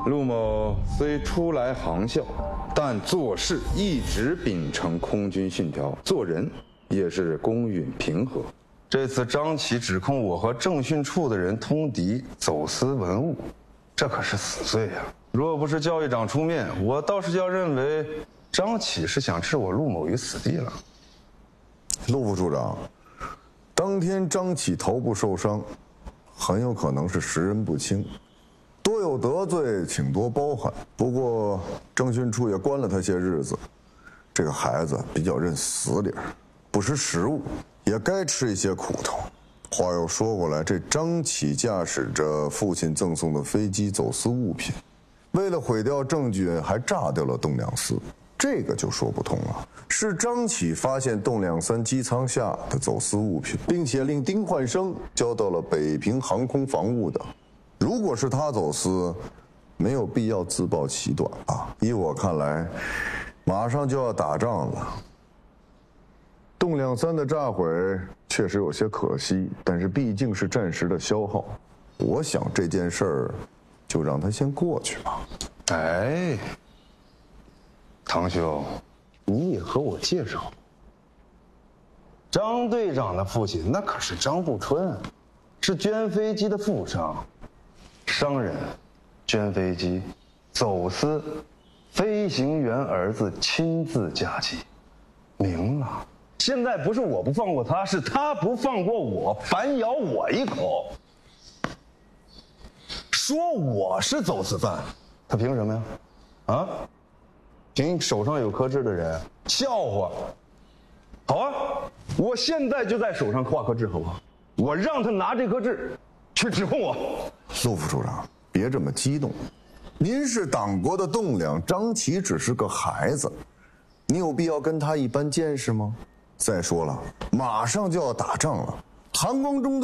陆某虽初来航校，但做事一直秉承空军训条，做人也是公允平和。这次张启指控我和政训处的人通敌，走私文物，这可是死罪啊！若不是教育长出面，我倒是要认为张启是想置我陆某于死地了。 陆副处长，当天张启头部受伤，很有可能是识人不清，多有得罪，请多包涵。不过政训处也关了他些日子，这个孩子比较认死理，不识时务，也该吃一些苦头。话又说过来，这张启驾驶着父亲赠送的飞机走私物品，为了毁掉证据，还炸掉了栋梁4，这个就说不通了。是张启发现栋梁3机舱下的走私物品，并且令丁焕生交到了北平航空防务的。如果是他走私，没有必要自曝其短吧？依我看来，马上就要打仗了。栋梁3的炸毁确实有些可惜，但是毕竟是暂时的消耗，我想这件事儿就让他先过去吧。 哎，堂兄，你也和我介绍，张队长的父亲那可是张步春，是捐飞机的富商，商人，捐飞机，走私，飞行员儿子亲自驾机，明了。现在不是我不放过他，是他不放过我，反咬我一口，说我是走私犯，他凭什么呀？啊？凭手上有刻痣的人？笑话！好啊，我现在就在手上画颗痣，好不好？我让他拿这颗痣去指控我。 陆副处长，别这么激动，您是党国的栋梁，张启只是个孩子，你有必要跟他一般见识吗？再说了，马上就要打仗了，韩光中